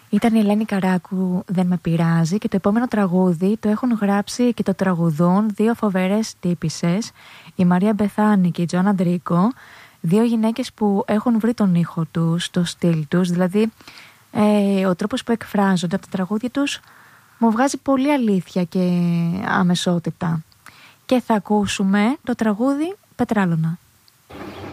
Ήταν η Ελένη Καράκου, «Δεν με πειράζει», και το επόμενο τραγούδι το έχουν γράψει και το τραγουδούν δύο φοβερές τύπισσες, η Μαρία Μπεθάνη και η Τζοάννα Ντρίκο, δύο γυναίκες που έχουν βρει τον ήχο τους, το στυλ τους, δηλαδή ο τρόπος που εκφράζονται από τα τραγούδια τους μου βγάζει πολύ αλήθεια και αμεσότητα. Και θα ακούσουμε το τραγούδι «Πετράλωνα».